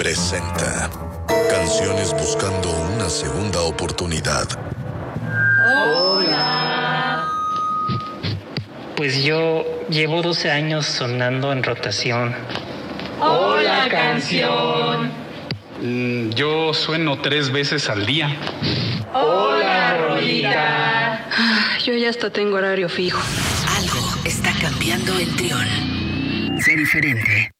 presenta Canciones buscando una segunda oportunidad. Hola. Pues yo llevo 12 años sonando en rotación. Hola, canción. Yo sueno 3 veces al día. Hola, rolita. Yo ya hasta tengo horario fijo. Algo está cambiando en Trión. Sé diferente.